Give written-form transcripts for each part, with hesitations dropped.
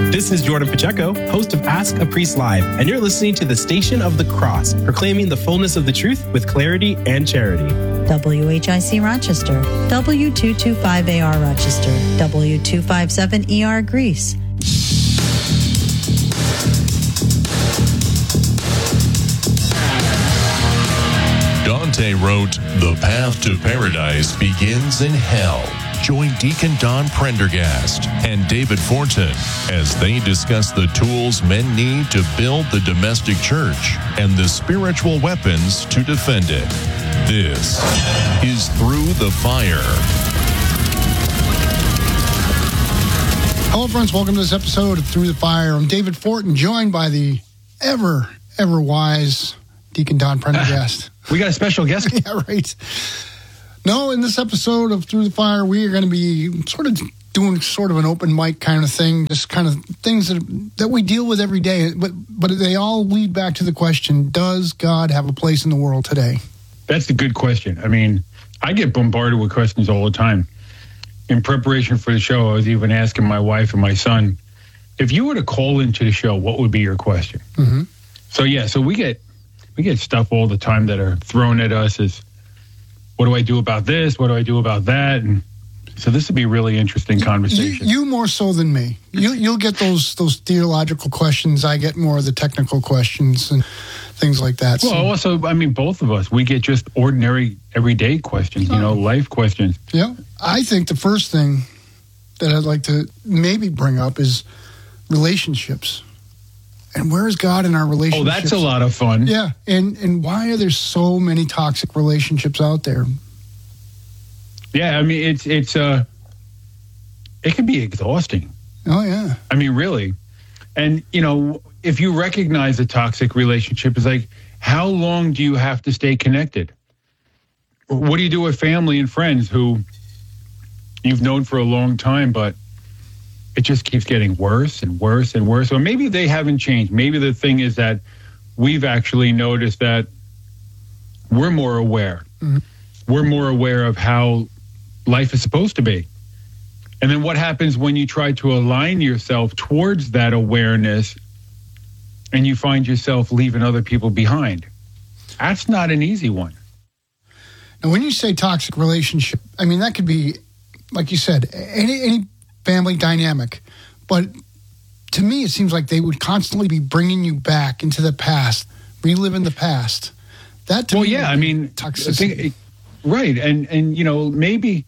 This is Jordan Pacheco, host of Ask a Priest Live, and you're listening to the Station of the Cross, proclaiming the fullness of the truth with clarity and charity. WHIC Rochester, W225AR Rochester, W257ER Greece. Dante wrote, "The path to paradise begins in hell." Join Deacon Don Prendergast and David Fortin as they discuss the tools men need to build the domestic church and the spiritual weapons to defend it. This is Through the Fire. Hello, friends. Welcome to this episode of Through the Fire. I'm David Fortin, joined by the ever wise Deacon Don Prendergast. We got a special guest. Yeah, right. No, in this episode of Through the Fire, we are going to be doing an open mic kind of thing, just kind of things that we deal with every day, but they all lead back to the question, does God have a place in the world today? That's a good question. I mean, I get bombarded with questions all the time. In preparation for the show, I was even asking my wife and my son, if you were to call into the show, what would be your question? Mm-hmm. So we get stuff all the time that are thrown at us as, what do I do about this? What do I do about that? And so this would be a really interesting conversation. You more so than me. You'll get those theological questions. I get more of the technical questions and things like that. Well, also, I mean, both of us, we get just ordinary, everyday questions, life questions. Yeah. I think the first thing that I'd like to maybe bring up is relationships. And where is God in our relationships? Oh, that's a lot of fun. Yeah. And why are there so many toxic relationships out there? Yeah, I mean, it can be exhausting. Oh, yeah. I mean, really. And, if you recognize a toxic relationship, it's like, how long do you have to stay connected? What do you do with family and friends who you've known for a long time, but it just keeps getting worse and worse and worse? Or maybe they haven't changed. Maybe the thing is that we've actually noticed that we're more aware. Mm-hmm. We're more aware of how life is supposed to be. And then what happens when you try to align yourself towards that awareness and you find yourself leaving other people behind? That's not an easy one. Now, when you say toxic relationship, I mean, that could be, like you said, any family dynamic. But to me, it seems like they would constantly be bringing you back into the past, reliving the past. That to me, yeah, I mean, toxicity. Right. And maybe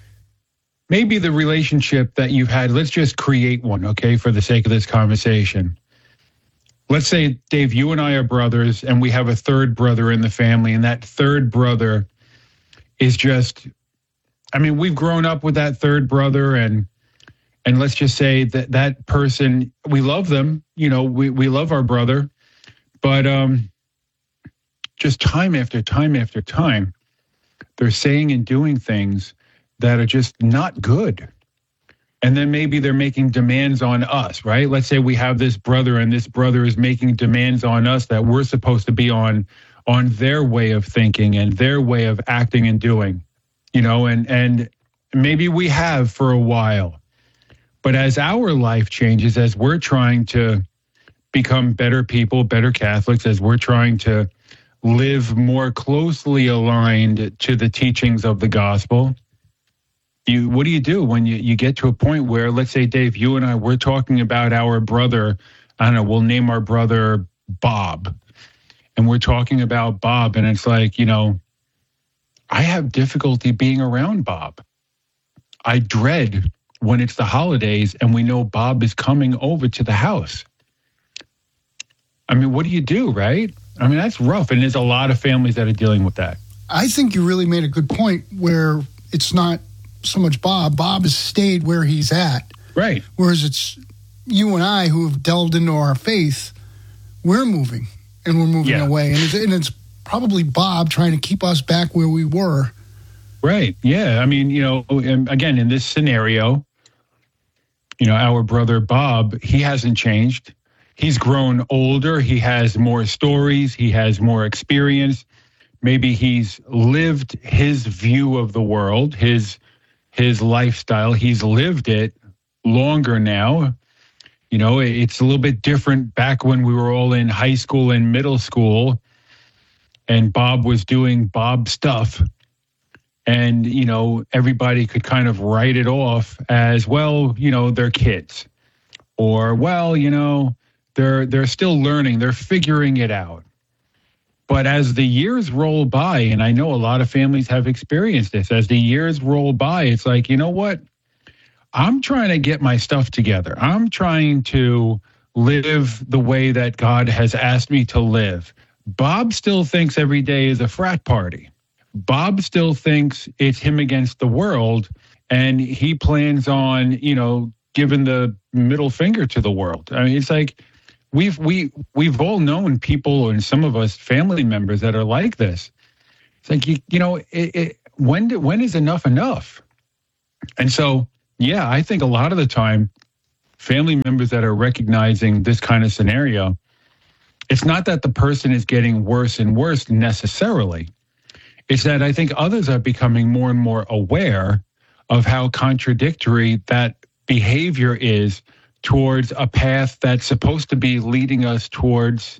the relationship that you've had, let's just create one, okay, for the sake of this conversation. Let's say, Dave, you and I are brothers, and we have a third brother in the family, and that third brother is just, I mean, we've grown up with that third brother, and let's just say that person, we love them, we love our brother, but just time after time after time, they're saying and doing things that are just not good. And then maybe they're making demands on us, right? Let's say we have this brother and this brother is making demands on us that we're supposed to be on their way of thinking and their way of acting and doing, and maybe we have for a while. But as our life changes, as we're trying to become better people, better Catholics, as we're trying to live more closely aligned to the teachings of the gospel, what do you do when you get to a point where, let's say, Dave, you and I, we're talking about our brother, I don't know, we'll name our brother Bob. And we're talking about Bob, and it's like, I have difficulty being around Bob. I dread when it's the holidays and we know Bob is coming over to the house. I mean, what do you do, right? I mean, that's rough, and there's a lot of families that are dealing with that. I think you really made a good point where it's not so much Bob. Bob has stayed where he's at. Right. Whereas it's you and I who have delved into our faith, we're moving, and we're moving away. And it's probably Bob trying to keep us back where we were. Right. Yeah. I mean, and again, in this scenario, our brother Bob, he hasn't changed. He's grown older. He has more stories. He has more experience. Maybe he's lived his view of the world, his lifestyle. He's lived it longer now. You know, it's a little bit different back when we were all in high school and middle school and Bob was doing Bob stuff. And, you know, everybody could kind of write it off as, well, you know, they're kids. Or, well, you know, they're still learning. They're figuring it out. But as the years roll by, and I know a lot of families have experienced this, as the years roll by, it's like, you know what? I'm trying to get my stuff together. I'm trying to live the way that God has asked me to live. Bob still thinks every day is a frat party. Bob still thinks it's him against the world, and he plans on, you know, giving the middle finger to the world. I mean, it's like we've all known people, and some of us family members that are like this. It's like, you know, when is enough enough? And so, yeah, I think a lot of the time, family members that are recognizing this kind of scenario, it's not that the person is getting worse and worse necessarily. It's that I think others are becoming more and more aware of how contradictory that behavior is towards a path that's supposed to be leading us towards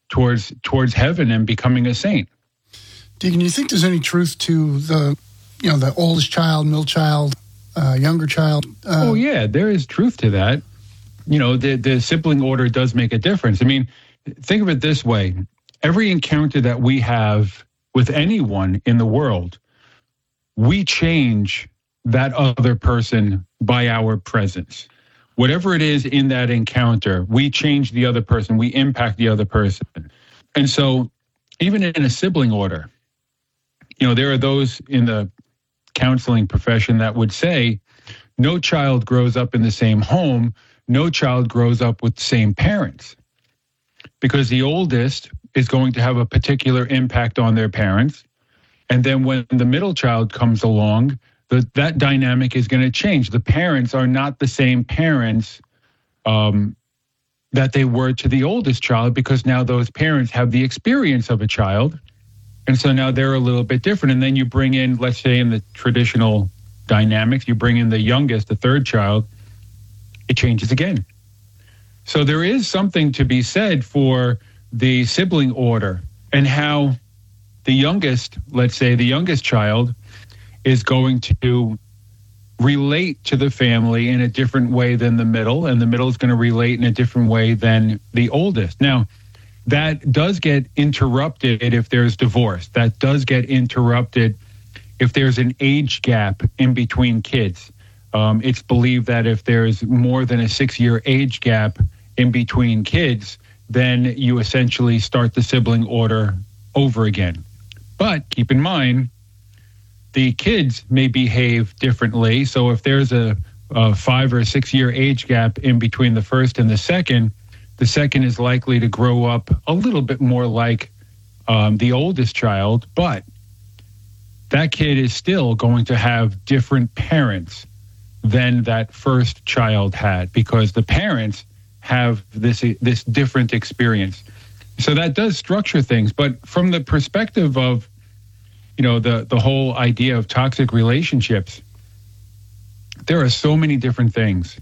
heaven and becoming a saint. Deacon, do you think there's any truth to the oldest child, middle child, younger child? Oh, yeah, there is truth to that. You know, the sibling order does make a difference. I mean, think of it this way. Every encounter that we have with anyone in the world, we change that other person by our presence. Whatever it is in that encounter, we change the other person, we impact the other person. And so even in a sibling order, you know, there are those in the counseling profession that would say no child grows up in the same home, no child grows up with the same parents, because the oldest is going to have a particular impact on their parents. And then when the middle child comes along, that dynamic is going to change. The parents are not the same parents that they were to the oldest child, because now those parents have the experience of a child. And so now they're a little bit different. And then you bring in, let's say in the traditional dynamics, you bring in the youngest, the third child, it changes again. So there is something to be said for the sibling order and how the youngest, let's say the youngest child, is going to relate to the family in a different way than the middle, and the middle is going to relate in a different way than the oldest. Now, that does get interrupted if there's divorce. That does get interrupted if there's an age gap in between kids. It's believed that if there's more than a 6-year age gap in between kids, then you essentially start the sibling order over again. But keep in mind, the kids may behave differently. So if there's a 5 or 6 year age gap in between the first and the second is likely to grow up a little bit more like the oldest child, but that kid is still going to have different parents than that first child had, because the parents have this different experience. So that does structure things. But from the perspective of, you know, the whole idea of toxic relationships, there are so many different things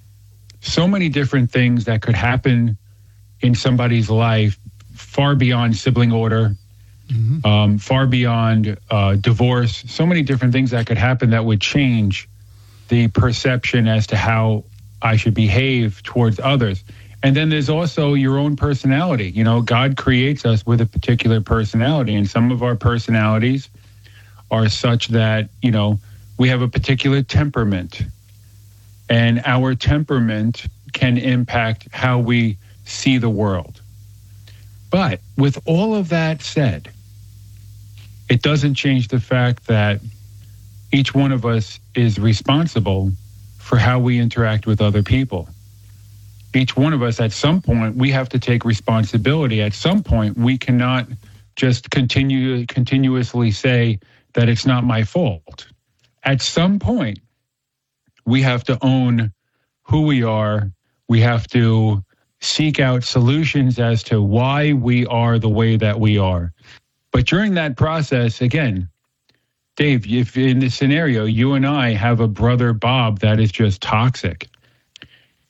that could happen in somebody's life far beyond sibling order, far beyond divorce, so many different things that could happen that would change the perception as to how I should behave towards others. And then there's also your own personality. You know, God creates us with a particular personality, and some of our personalities are such that, you know, we have a particular temperament, and our temperament can impact how we see the world. But with all of that said, it doesn't change the fact that each one of us is responsible for how we interact with other people. Each one of us, at some point, we have to take responsibility. At some point, we cannot just continuously say that it's not my fault. At some point, we have to own who we are. We have to seek out solutions as to why we are the way that we are. But during that process, again, Dave, if in this scenario, you and I have a brother, Bob, that is just toxic,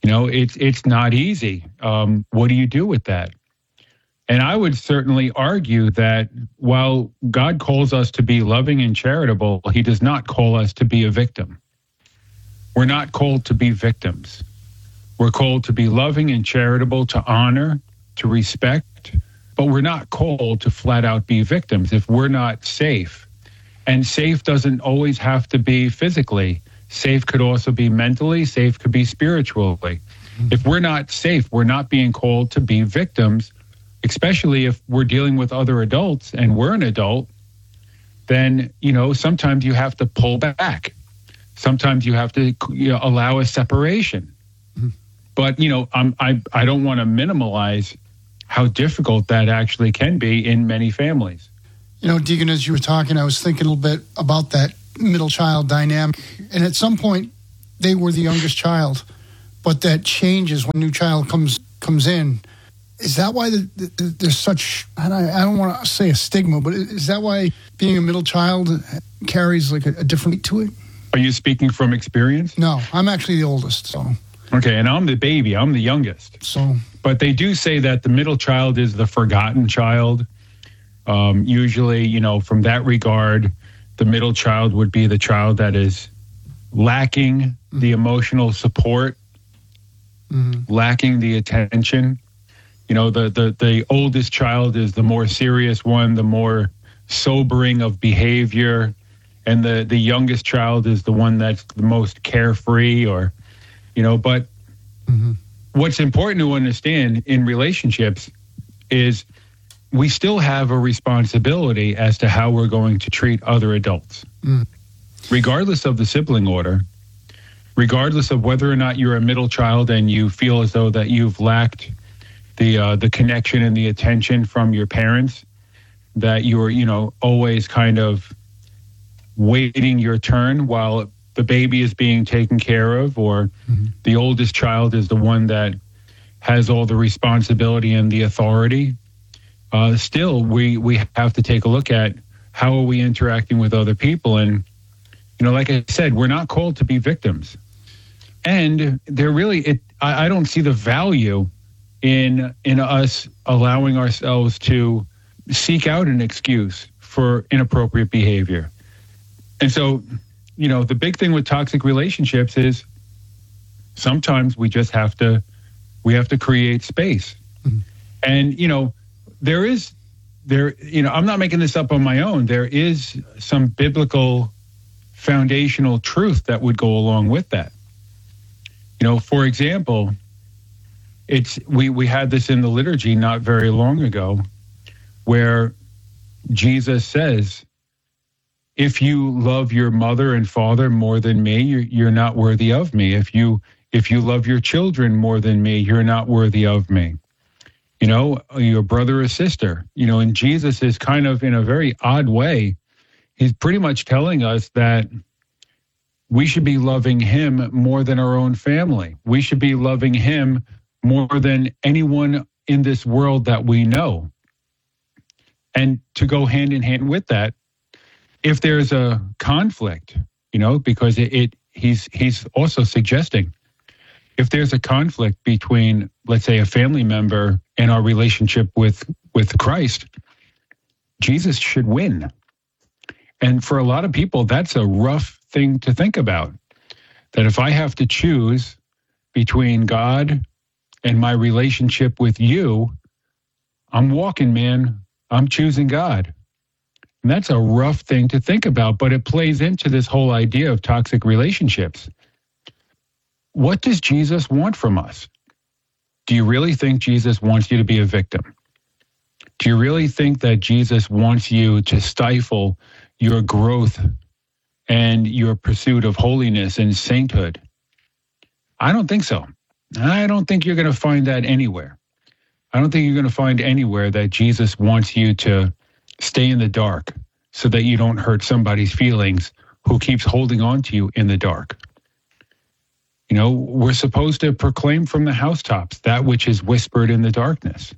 It's not easy. What do you do with that? And I would certainly argue that while God calls us to be loving and charitable, he does not call us to be a victim. We're not called to be victims. We're called to be loving and charitable, to honor, to respect, but we're not called to flat out be victims if we're not safe. And safe doesn't always have to be physically. Safe could also be mentally. Safe could be spiritually. If we're not safe, we're not being called to be victims, especially if we're dealing with other adults and we're an adult. Then, sometimes you have to pull back. Sometimes you have to allow a separation. But, I don't want to minimize how difficult that actually can be in many families. Deacon, as you were talking, I was thinking a little bit about that middle child dynamic. And at some point, they were the youngest child. But that changes when a new child comes in. Is that why there's such, and I don't want to say a stigma, but is that why being a middle child carries like a different weight to it? Are you speaking from experience? No, I'm actually the oldest, so. Okay, and I'm the baby. I'm the youngest. So, but they do say that the middle child is the forgotten child. Usually, from that regard, the middle child would be the child that is lacking the emotional support, lacking the attention. The oldest child is the more serious one, the more sobering of behavior. And the youngest child is the one that's the most carefree but what's important to understand in relationships is we still have a responsibility as to how we're going to treat other adults, regardless of the sibling order, regardless of whether or not you're a middle child and you feel as though that you've lacked the connection and the attention from your parents, that you're, always kind of waiting your turn while the baby is being taken care of, or the oldest child is the one that has all the responsibility and the authority. Still, we have to take a look at how are we interacting with other people. And, like I said, we're not called to be victims. And I don't see the value in us allowing ourselves to seek out an excuse for inappropriate behavior. And so, the big thing with toxic relationships is sometimes we just have to create space. And, I'm not making this up on my own. There is some biblical foundational truth that would go along with that. For example, we had this in the liturgy not very long ago, where Jesus says, if you love your mother and father more than me, you're not worthy of me. If you love your children more than me, you're not worthy of me. Your brother or sister, and Jesus is kind of in a very odd way. He's pretty much telling us that we should be loving him more than our own family. We should be loving him more than anyone in this world that we know. And to go hand in hand with that, if there's a conflict, because he's also suggesting, if there's a conflict between, let's say, a family member and our relationship with Christ, Jesus should win. And for a lot of people, that's a rough thing to think about. That if I have to choose between God and my relationship with you, I'm walking, man. I'm choosing God. And that's a rough thing to think about, but it plays into this whole idea of toxic relationships. What does Jesus want from us? Do you really think Jesus wants you to be a victim? Do you really think that Jesus wants you to stifle your growth and your pursuit of holiness and sainthood? I don't think so. I don't think you're going to find that anywhere. I don't think you're going to find anywhere that Jesus wants you to stay in the dark so that you don't hurt somebody's feelings who keeps holding on to you in the dark. We're supposed to proclaim from the housetops that which is whispered in the darkness.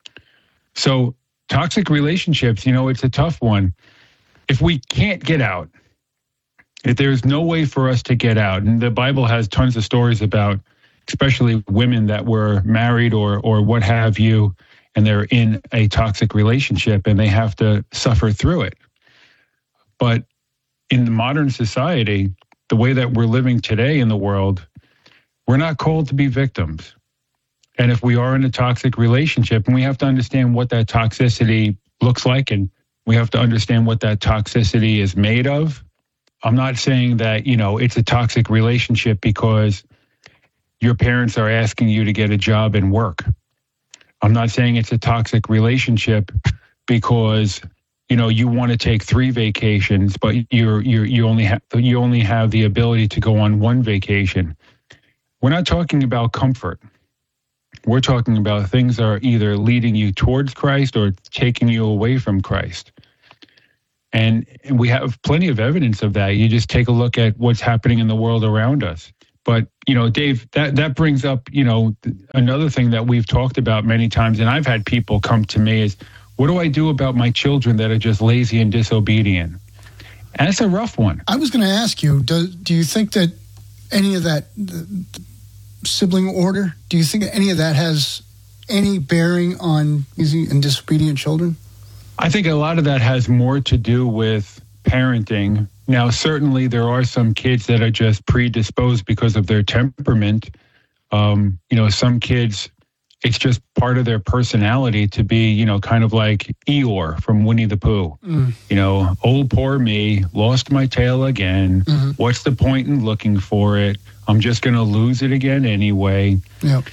So toxic relationships, it's a tough one. If we can't get out, if there's no way for us to get out, and the Bible has tons of stories about especially women that were married or what have you, and they're in a toxic relationship and they have to suffer through it. But in the modern society, the way that we're living today in the world, we're not called to be victims. And if we are in a toxic relationship, and we have to understand what that toxicity looks like, and we have to understand what that toxicity is made of. I'm not saying that, it's a toxic relationship because your parents are asking you to get a job and work. I'm not saying it's a toxic relationship because, you want to take 3 vacations, but you only have the ability to go on 1 vacation. We're not talking about comfort. We're talking about things that are either leading you towards Christ or taking you away from Christ. And we have plenty of evidence of that. You just take a look at what's happening in the world around us. But, Dave, that brings up, another thing that we've talked about many times, and I've had people come to me is, what do I do about my children that are just lazy and disobedient? And that's a rough one. I was going to ask you, do you think that any of that sibling order, do you think any of that has any bearing on lazy and disobedient children? I think a lot of that has more to do with parenting. Now, certainly there are some kids that are just predisposed because of their temperament. Some kids, it's just part of their personality to be, kind of like Eeyore from Winnie the Pooh. Oh, poor me, lost my tail again. Mm-hmm. What's the point in looking for it? I'm just going to lose it again anyway. Yep.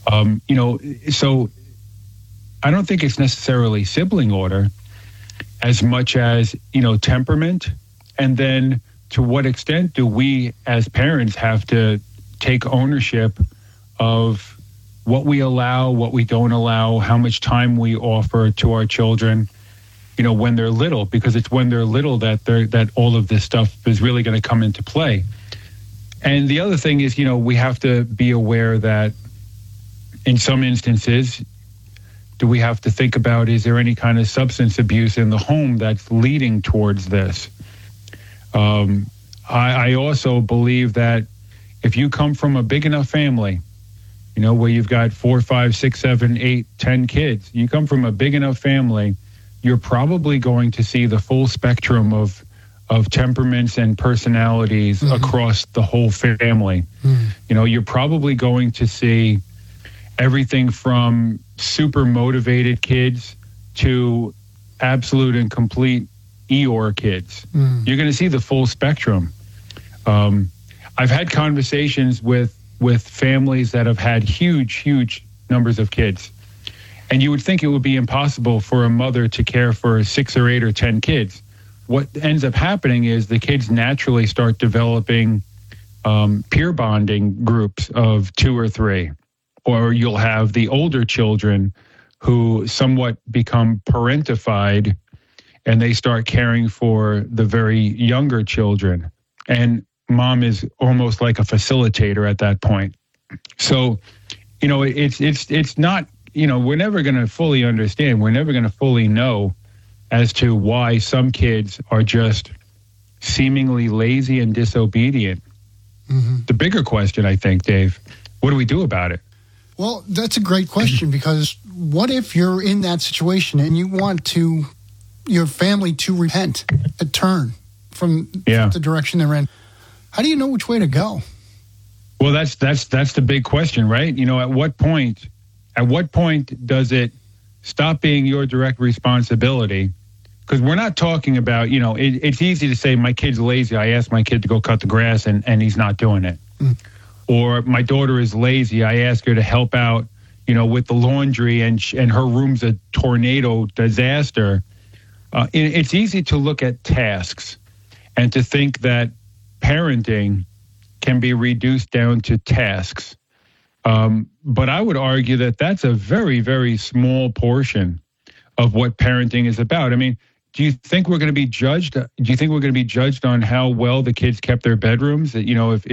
So I don't think it's necessarily sibling order as much as, temperament. And then to what extent do we as parents have to take ownership of what we allow, what we don't allow, how much time we offer to our children, when they're little, because it's when they're little that all of this stuff is really going to come into play. And the other thing is, we have to be aware that in some instances, do we have to think about, is there any kind of substance abuse in the home that's leading towards this? I also believe that if you come from a big enough family, where you've got 4, 5, 6, 7, 8, 10 kids, you come from a big enough family, you're probably going to see the full spectrum of temperaments and personalities across the whole family. You're probably going to see everything from super motivated kids to absolute and complete Eeyore kids. You're going to see the full spectrum. I've had conversations with families that have had huge numbers of kids. And you would think it would be impossible for a mother to care for 6 or 8 or 10 kids. What ends up happening is the kids naturally start developing peer bonding groups of 2 or 3. Or you'll have the older children who somewhat become parentified and they start caring for the very younger children. And mom is almost like a facilitator at that point. So, it's not, we're never going to fully understand. We're never going to fully know as to why some kids are just seemingly lazy and disobedient. The bigger question, I think, Dave, what do we do about it? Well, that's a great question, because what if you're in that situation and you want your family to repent, to turn from the direction they're in? How do you know which way to go? Well, that's the big question, right? At what point does it stop being your direct responsibility? Because we're not talking about, it's easy to say my kid's lazy. I asked my kid to go cut the grass and he's not doing it. Or my daughter is lazy. I ask her to help out, with the laundry and her room's a tornado disaster. It's easy to look at tasks and to think that parenting can be reduced down to tasks. But I would argue that that's a very, very small portion of what parenting is about. I mean, do you think we're going to be judged? Do you think we're going to be judged on how well the kids kept their bedrooms? That,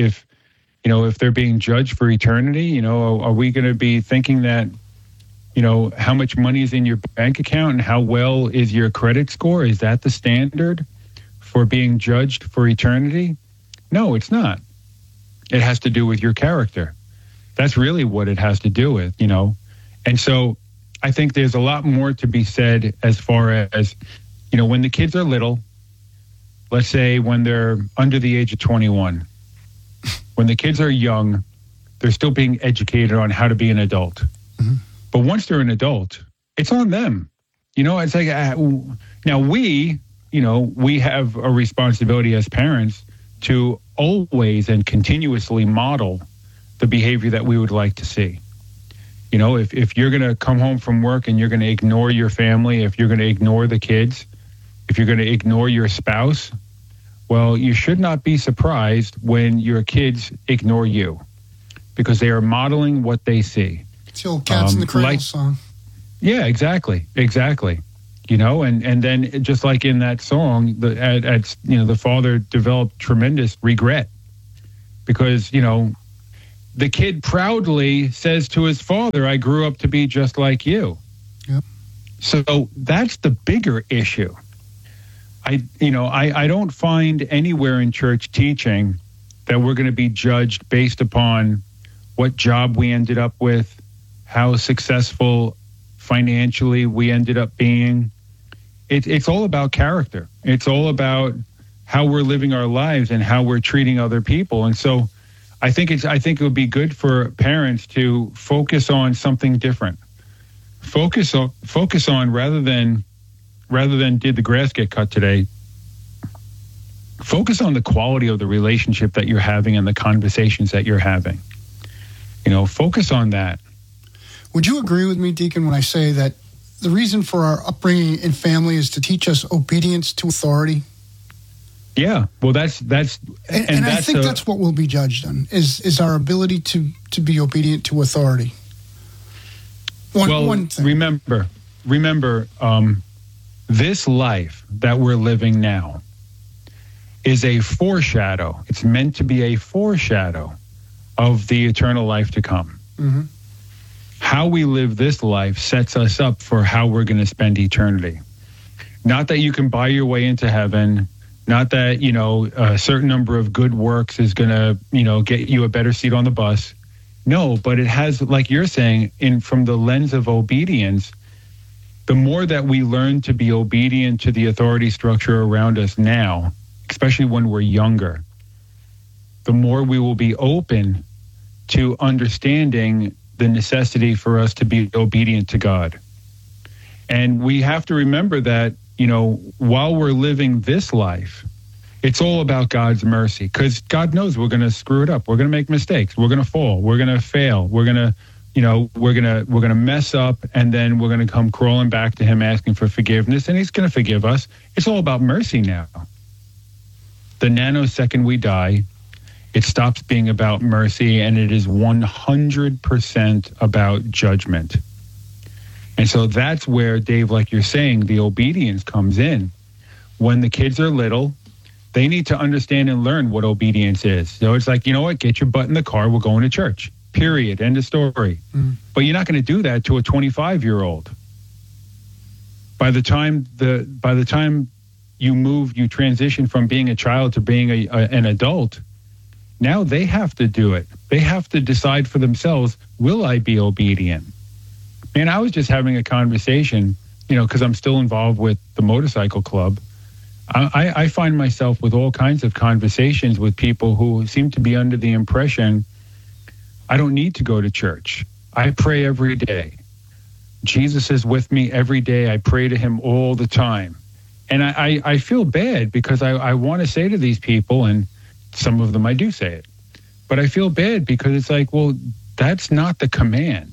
if they're being judged for eternity, are we going to be thinking that, how much money is in your bank account and how well is your credit score? Is that the standard for being judged for eternity? No, it's not. It has to do with your character. That's really what it has to do with, And so I think there's a lot more to be said as far as, when the kids are little, let's say when they're under the age of 21, when the kids are young, they're still being educated on how to be an adult. Mm-hmm. But once they're an adult, it's on them. It's like, now we have a responsibility as parents to always and continuously model the behavior that we would like to see. If you're going to come home from work and you're going to ignore your family, if you're going to ignore the kids, if you're going to ignore your spouse, well, you should not be surprised when your kids ignore you, because they are modeling what they see. It's the old Cats in the Cradle song. Yeah, exactly. And then just like in that song, the father developed tremendous regret because, the kid proudly says to his father, I grew up to be just like you. Yep. So that's the bigger issue. I don't find anywhere in church teaching that we're going to be judged based upon what job we ended up with, how successful financially we ended up being. It's all about character. It's all about how we're living our lives and how we're treating other people. And so I think it would be good for parents to focus on something different. Focus on rather than did the grass get cut today, focus on the quality of the relationship that you're having and the conversations that you're having. Focus on that. Would you agree with me, Deacon, when I say that the reason for our upbringing in family is to teach us obedience to authority? Yeah, well, that's and I think that's what we'll be judged on is our ability to be obedient to authority. One thing. Remember, this life that we're living now is a foreshadow. It's meant to be a foreshadow of the eternal life to come. Mm-hmm. How we live this life sets us up for how we're going to spend eternity. Not that you can buy your way into heaven. Not that, a certain number of good works is going to, get you a better seat on the bus. No, but it has, like you're saying, from the lens of obedience, the more that we learn to be obedient to the authority structure around us now, especially when we're younger, the more we will be open to understanding the necessity for us to be obedient to God. And we have to remember that, while we're living this life, it's all about God's mercy, because God knows we're going to screw it up. We're going to make mistakes. We're going to fall. We're going to fail. We're going to, we're going to mess up, and then we're going to come crawling back to him asking for forgiveness, and he's going to forgive us. It's all about mercy now. The nanosecond we die, it stops being about mercy, and it is 100% about judgment. And so that's where, Dave, like you're saying, the obedience comes in. When the kids are little, they need to understand and learn what obedience is. So it's like, you know what, get your butt in the car, we're going to church. Period. End of story. Mm. But you're not going to do that to a 25-year-old. By the time you transition from being a child to being an adult, now they have to do it. They have to decide for themselves, will I be obedient? Man, I was just having a conversation, because I'm still involved with the motorcycle club. I find myself with all kinds of conversations with people who seem to be under the impression, I don't need to go to church. I pray every day. Jesus is with me every day. I pray to him all the time. And I feel bad because I want to say to these people, and some of them I do say it, but I feel bad because it's like, well, that's not the command.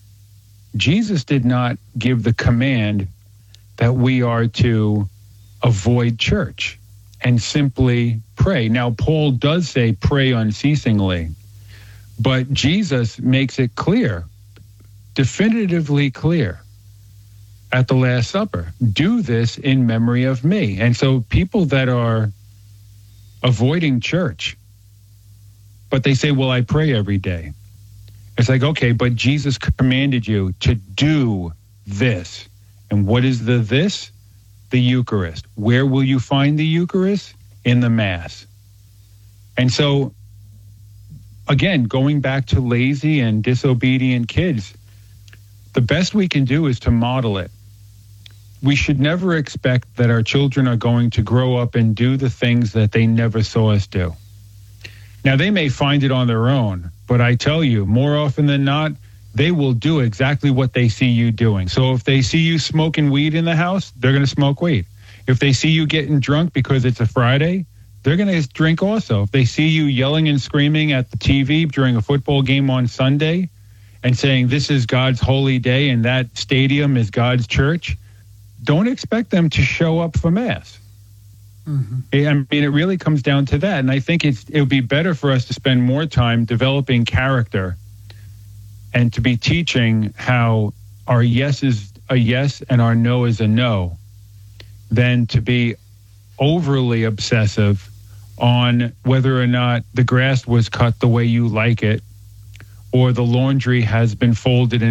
Jesus did not give the command that we are to avoid church and simply pray. Now, Paul does say pray unceasingly, but Jesus makes it clear, definitively clear at the Last Supper. Do this in memory of me. And so people that are avoiding church, but they say, well, I pray every day. It's like, okay, but Jesus commanded you to do this. And what is the this? The Eucharist. Where will you find the Eucharist? In the Mass. And so again, going back to lazy and disobedient kids, the best we can do is to model it. We should never expect that our children are going to grow up and do the things that they never saw us do. Now, they may find it on their own, but I tell you, more often than not, they will do exactly what they see you doing. So if they see you smoking weed in the house, they're going to smoke weed. If they see you getting drunk because it's a Friday, they're going to drink also. If they see you yelling and screaming at the TV during a football game on Sunday and saying this is God's holy day and that stadium is God's church, don't expect them to show up for Mass. Mm-hmm. I mean, it really comes down to that. And I think it would be better for us to spend more time developing character and to be teaching how our yes is a yes and our no is a no, than to be overly obsessive on whether or not the grass was cut the way you like it or the laundry has been folded in